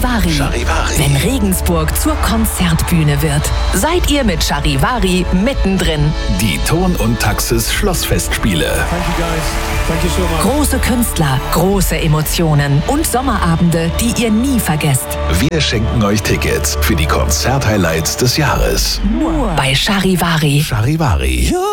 Charivari. Wenn Regensburg zur Konzertbühne wird, seid ihr mit Charivari mittendrin. Die Ton und Taxis Schlossfestspiele. Große Künstler, große Emotionen und Sommerabende, die ihr nie vergesst. Wir schenken euch Tickets für die Konzerthighlights des Jahres. Nur bei Charivari. Charivari.